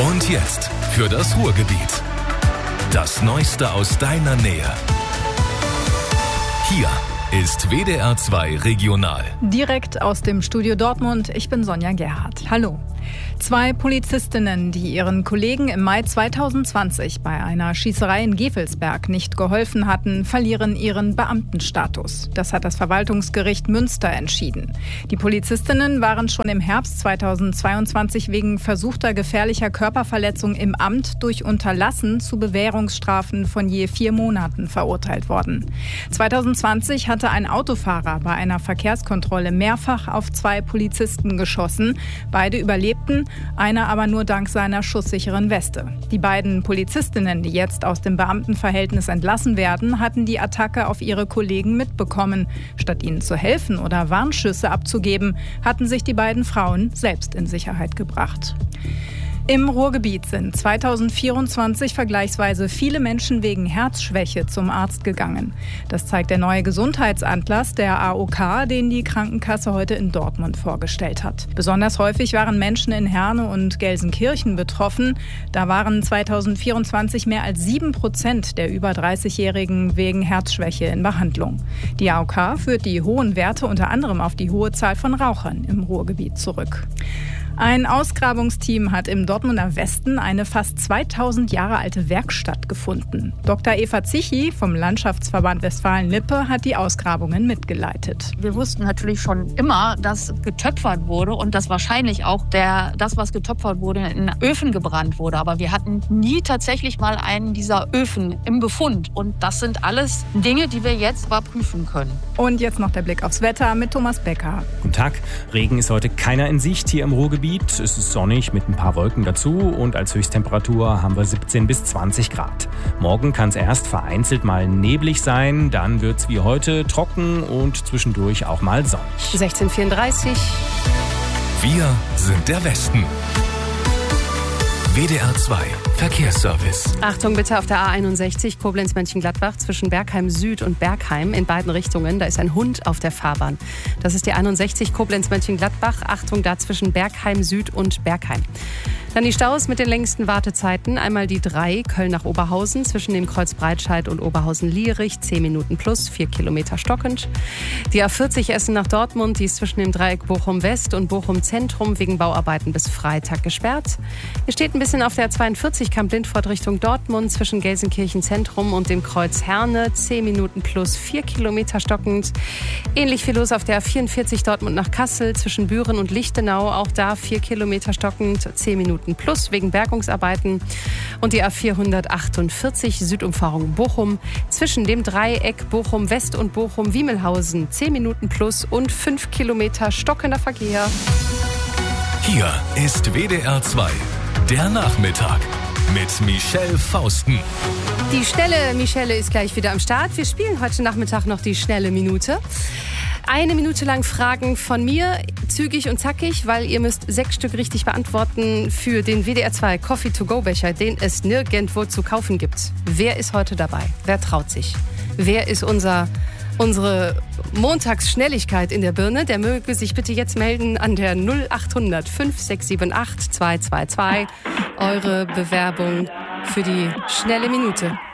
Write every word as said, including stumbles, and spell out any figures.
Und jetzt für das Ruhrgebiet. Das Neueste aus deiner Nähe. Hier ist W D R zwei Regional. Direkt aus dem Studio Dortmund. Ich bin Sonja Gerhardt. Hallo. Zwei Polizistinnen, die ihren Kollegen im Mai zweitausendzwanzig bei einer Schießerei in Gevelsberg nicht geholfen hatten, verlieren ihren Beamtenstatus. Das hat das Verwaltungsgericht Münster entschieden. Die Polizistinnen waren schon im Herbst zweitausendzweiundzwanzig wegen versuchter gefährlicher Körperverletzung im Amt durch Unterlassen zu Bewährungsstrafen von je vier Monaten verurteilt worden. zweitausendzwanzig hatte ein Autofahrer bei einer Verkehrskontrolle mehrfach auf zwei Polizisten geschossen. Beide überlebten, einer aber nur dank seiner schusssicheren Weste. Die beiden Polizistinnen, die jetzt aus dem Beamtenverhältnis entlassen werden, hatten die Attacke auf ihre Kollegen mitbekommen. Statt ihnen zu helfen oder Warnschüsse abzugeben, hatten sich die beiden Frauen selbst in Sicherheit gebracht. Im Ruhrgebiet sind zweitausendvierundzwanzig vergleichsweise viele Menschen wegen Herzschwäche zum Arzt gegangen. Das zeigt der neue Gesundheitsatlas der A O K, den die Krankenkasse heute in Dortmund vorgestellt hat. Besonders häufig waren Menschen in Herne und Gelsenkirchen betroffen. Da waren zweitausendvierundzwanzig mehr als sieben Prozent der über dreißigjährigen wegen Herzschwäche in Behandlung. Die A O K führt die hohen Werte unter anderem auf die hohe Zahl von Rauchern im Ruhrgebiet zurück. Ein Ausgrabungsteam hat im Dortmunder Westen eine fast zweitausend Jahre alte Werkstatt gefunden. Doktor Eva Zichy vom Landschaftsverband Westfalen-Lippe hat die Ausgrabungen mitgeleitet. Wir wussten natürlich schon immer, dass getöpfert wurde und dass wahrscheinlich auch der, das, was getöpfert wurde, in Öfen gebrannt wurde. Aber wir hatten nie tatsächlich mal einen dieser Öfen im Befund. Und das sind alles Dinge, die wir jetzt überprüfen können. Und jetzt noch der Blick aufs Wetter mit Thomas Becker. Guten Tag. Regen ist heute keiner in Sicht hier im Ruhrgebiet. Es ist sonnig mit ein paar Wolken dazu und als Höchsttemperatur haben wir siebzehn bis zwanzig Grad. Morgen kann es erst vereinzelt mal neblig sein, dann wird es wie heute trocken und zwischendurch auch mal sonnig. sechzehn Uhr vierunddreißig. Wir sind der Westen. W D R zwei Verkehrsservice. Achtung bitte auf der A einundsechzig Koblenz-Mönchengladbach zwischen Bergheim Süd und Bergheim in beiden Richtungen. Da ist ein Hund auf der Fahrbahn. Das ist die einundsechzig Koblenz-Mönchengladbach. Achtung da zwischen Bergheim Süd und Bergheim. Dann die Staus mit den längsten Wartezeiten. Einmal die drei Köln nach Oberhausen zwischen dem Kreuz Breitscheid und Oberhausen-Lierich. zehn Minuten plus, vier Kilometer stockend. Die A vierzig Essen nach Dortmund. Die ist zwischen dem Dreieck Bochum-West und Bochum-Zentrum wegen Bauarbeiten bis Freitag gesperrt. Hier steht ein bisschen auf der A zweiundvierzig Kamp-Lindfort Richtung Dortmund zwischen Gelsenkirchen-Zentrum und dem Kreuz Herne. zehn Minuten plus, vier Kilometer stockend. Ähnlich viel los auf der A vierundvierzig Dortmund nach Kassel zwischen Büren und Lichtenau. Auch da vier Kilometer stockend, zehn Minuten plus wegen Bergungsarbeiten. Und die A vierhundertachtundvierzig Südumfahrung Bochum zwischen dem Dreieck Bochum-West und Bochum-Wiemelhausen. zehn Minuten plus und fünf Kilometer stockender Verkehr. Hier ist W D R zwei, der Nachmittag mit Michelle Fausten. Die schnelle Michelle ist gleich wieder am Start. Wir spielen heute Nachmittag noch die schnelle Minute. Eine Minute lang Fragen von mir, zügig und zackig, weil ihr müsst sechs Stück richtig beantworten für den W D R zwei Coffee-to-go-Becher, den es nirgendwo zu kaufen gibt. Wer ist heute dabei? Wer traut sich? Wer ist unser, unsere Montagsschnelligkeit in der Birne? Der möge sich bitte jetzt melden an der null achthundert fünf sechs sieben acht zwei zwei zwei. Eure Bewerbung für die schnelle Minute.